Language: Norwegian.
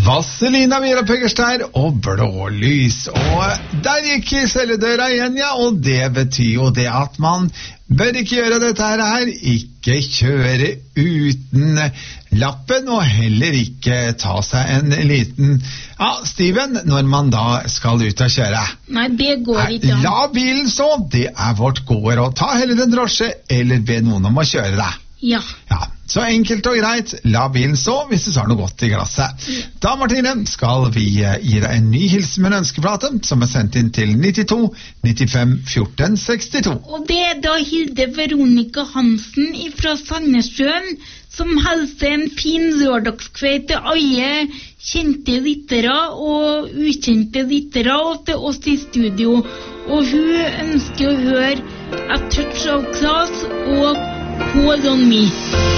Vazelina Vera Peggerstad og Blålys. Og der gikk celledøra igjen, ja, og det betyr jo det at man bør ikke gjøre dette her, ikke kjøre uten lappen, og heller ikke ta seg en liten, Steven, når man da skal ut og kjøre. Nei, det går ikke. La bilen så, det vårt gode råd. Ta heller en drosje, eller be noen om å kjøre deg. Ja. Så enkelt og greit, la bilen stå hvis du tar noe godt i glasset. Da, Martine, skal vi gi deg en ny hilsen med en ønskeplate som sendt inn til 92 95 14 62. Og det da Hilde Veronica Hansen fra Sandnessjøen, som helser en fin lørdagskveld til alle kjente lyttere og ukjente lyttere, og til oss i studio. Og hun ønsker å høre A Touch of Class og Hold on Me.